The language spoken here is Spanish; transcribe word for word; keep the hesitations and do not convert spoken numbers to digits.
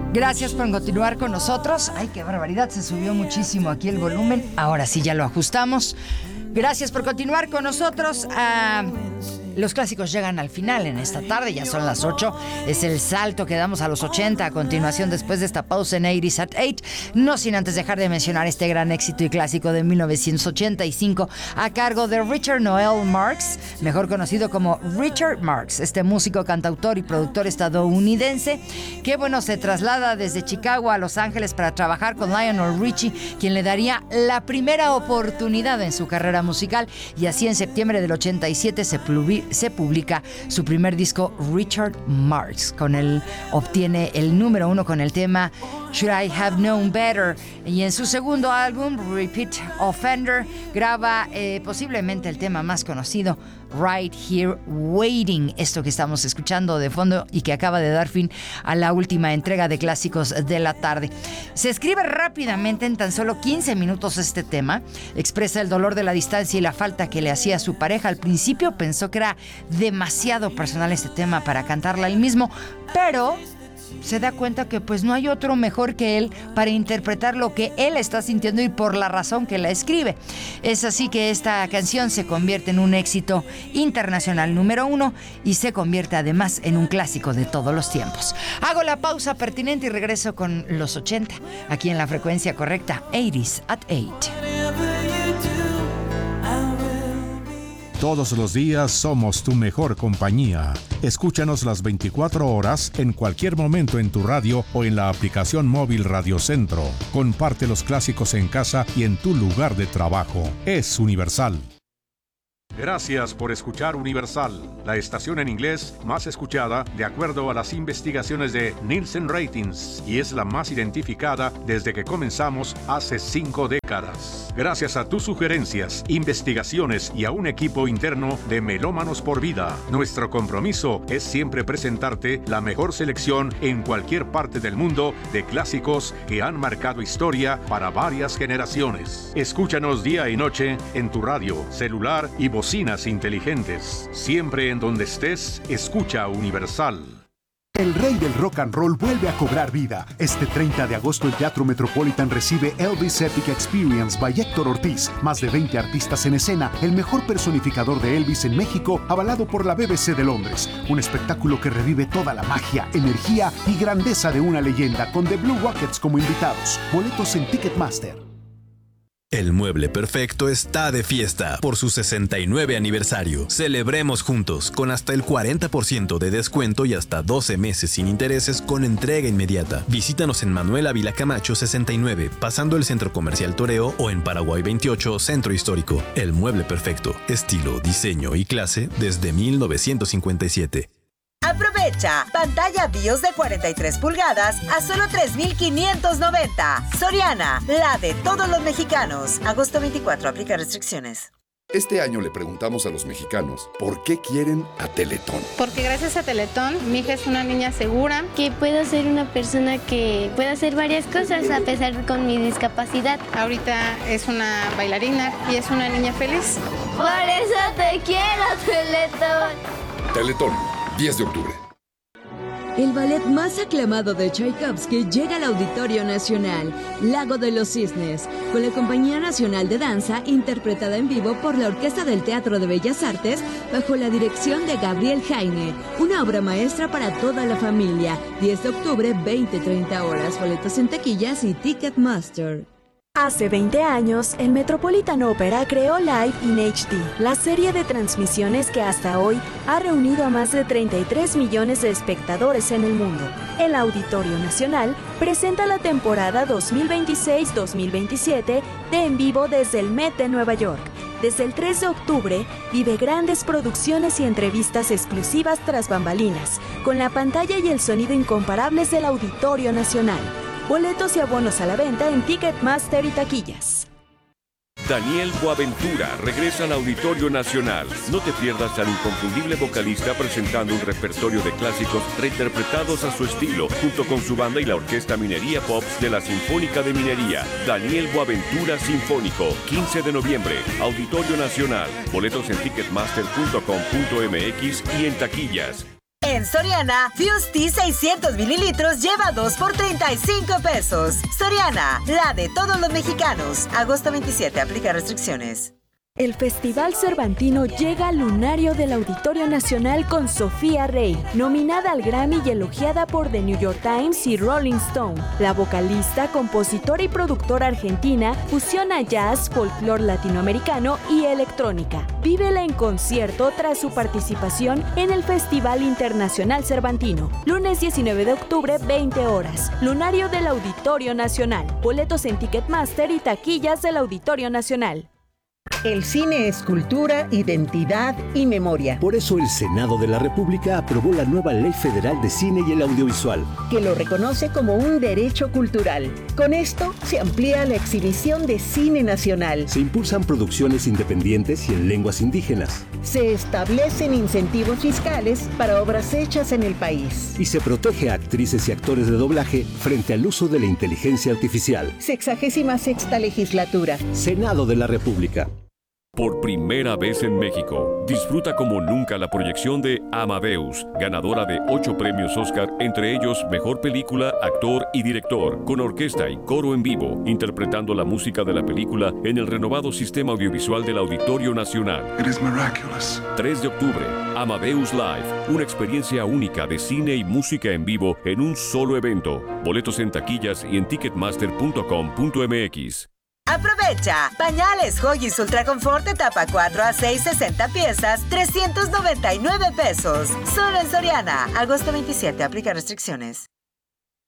Gracias por continuar con nosotros. Ay, qué barbaridad, se subió muchísimo aquí el volumen. Ahora sí ya lo ajustamos. Gracias por continuar con nosotros. Uh, los clásicos llegan al final en esta tarde, ya son las ocho. Es el salto que damos a los ochenta a continuación después de esta pausa en ochenta at ocho. No sin antes dejar de mencionar este gran éxito y clásico de mil novecientos ochenta y cinco a cargo de Richard Noel Marx, mejor conocido como Richard Marx, este músico, cantautor y productor estadounidense que, bueno, se traslada desde Chicago a Los Ángeles para trabajar con Lionel Richie, quien le daría la primera oportunidad en su carrera musical, y así en septiembre del ochenta y siete se, publi- se publica su primer disco, Richard Marx. Con él obtiene el número uno con el tema Should I Have Known Better, y en su segundo álbum, Repeat Offender, graba eh, posiblemente el tema más conocido, Right Here Waiting, esto que estamos escuchando de fondo y que acaba de dar fin a la última entrega de Clásicos de la Tarde. Se escribe rápidamente, en tan solo quince minutos este tema, expresa el dolor de la distancia y la falta que le hacía a su pareja. Al principio pensó que era demasiado personal este tema para cantarla él mismo, pero se da cuenta que pues no hay otro mejor que él para interpretar lo que él está sintiendo y por la razón que la escribe. Es así que esta canción se convierte en un éxito internacional número uno y se convierte además en un clásico de todos los tiempos. Hago la pausa pertinente y regreso con los ochenta, aquí en la frecuencia correcta, ochenta at ocho. Todos los días somos tu mejor compañía. Escúchanos las veinticuatro horas en cualquier momento en tu radio o en la aplicación móvil Radio Centro. Comparte los clásicos en casa y en tu lugar de trabajo. Es Universal. Gracias por escuchar Universal, la estación en inglés más escuchada de acuerdo a las investigaciones de Nielsen Ratings, y es la más identificada desde que comenzamos hace cinco décadas. Gracias a tus sugerencias, investigaciones y a un equipo interno de Melómanos por Vida, nuestro compromiso es siempre presentarte la mejor selección en cualquier parte del mundo de clásicos que han marcado historia para varias generaciones. Escúchanos día y noche en tu radio, celular y bocinas inteligentes. Siempre en donde estés, escucha Universal. El rey del rock and roll vuelve a cobrar vida. Este treinta de agosto el Teatro Metropolitan recibe Elvis Epic Experience by Héctor Ortiz. Más de veinte artistas en escena, el mejor personificador de Elvis en México, avalado por la B B C de Londres. Un espectáculo que revive toda la magia, energía y grandeza de una leyenda, con The Blue Rockets como invitados. Boletos en Ticketmaster. El Mueble Perfecto está de fiesta por su sesenta y nueve aniversario. Celebremos juntos con hasta el cuarenta por ciento de descuento y hasta doce meses sin intereses con entrega inmediata. Visítanos en Manuel Ávila Camacho sesenta y nueve, pasando el Centro Comercial Toreo, o en Paraguay veintiocho, Centro Histórico. El Mueble Perfecto, estilo, diseño y clase desde mil novecientos cincuenta y siete. Aprovecha pantalla BIOS de cuarenta y tres pulgadas a solo tres mil quinientos noventa. Soriana, la de todos los mexicanos. agosto veinticuatro, aplica restricciones. Este año le preguntamos a los mexicanos por qué quieren a Teletón. Porque gracias a Teletón, mi hija es una niña segura. Que puedo ser una persona que puede hacer varias cosas a pesar con mi discapacidad. Ahorita es una bailarina y es una niña feliz. Por eso te quiero, Teletón. Teletón, diez de octubre. El ballet más aclamado de Tchaikovsky llega al Auditorio Nacional, Lago de los Cisnes, con la Compañía Nacional de Danza, interpretada en vivo por la Orquesta del Teatro de Bellas Artes, bajo la dirección de Gabriel Jaime. Una obra maestra para toda la familia. diez de octubre, veinte treinta horas. Boletos en taquillas y Ticketmaster. Hace veinte años, el Metropolitan Opera creó Live in H D, la serie de transmisiones que hasta hoy ha reunido a más de treinta y tres millones de espectadores en el mundo. El Auditorio Nacional presenta la temporada dos mil veintiséis dos mil veintisiete de En Vivo desde el Met de Nueva York. Desde el tres de octubre, vive grandes producciones y entrevistas exclusivas tras bambalinas, con la pantalla y el sonido incomparables del Auditorio Nacional. Boletos y abonos a la venta en Ticketmaster y taquillas. Daniel Boaventura regresa al Auditorio Nacional. No te pierdas al inconfundible vocalista presentando un repertorio de clásicos reinterpretados a su estilo, junto con su banda y la Orquesta Minería Pops de la Sinfónica de Minería. Daniel Boaventura Sinfónico, quince de noviembre, Auditorio Nacional. Boletos en ticketmaster punto com punto m x y en taquillas. En Soriana, Fuse Tea seiscientos mililitros lleva dos por treinta y cinco pesos. Soriana, la de todos los mexicanos. Agosto veintisiete, aplica restricciones. El Festival Cervantino llega al lunario del Auditorio Nacional con Sofía Rey, nominada al Grammy y elogiada por The New York Times y Rolling Stone. La vocalista, compositora y productora argentina fusiona jazz, folclore latinoamericano y electrónica. Vívela en concierto tras su participación en el Festival Internacional Cervantino. Lunes diecinueve de octubre, veinte horas. Lunario del Auditorio Nacional. Boletos en Ticketmaster y taquillas del Auditorio Nacional. El cine es cultura, identidad y memoria. Por eso el Senado de la República aprobó la nueva Ley Federal de Cine y el Audiovisual, que lo reconoce como un derecho cultural. Con esto se amplía la exhibición de cine nacional. Se impulsan producciones independientes y en lenguas indígenas. Se establecen incentivos fiscales para obras hechas en el país. Y se protege a actrices y actores de doblaje frente al uso de la inteligencia artificial. Sexagésima sexta legislatura. Senado de la República. Por primera vez en México, disfruta como nunca la proyección de Amadeus, ganadora de ocho premios Oscar, entre ellos Mejor Película, Actor y Director, con orquesta y coro en vivo, interpretando la música de la película en el renovado sistema audiovisual del Auditorio Nacional. It is miraculous. tres de octubre, Amadeus Live, una experiencia única de cine y música en vivo en un solo evento. Boletos en taquillas y en ticketmaster punto com punto m x. Aprovecha. Pañales Huggies Ultra Confort etapa cuatro a seis, sesenta piezas, trescientos noventa y nueve pesos. Solo en Soriana. Agosto veintisiete, aplica restricciones.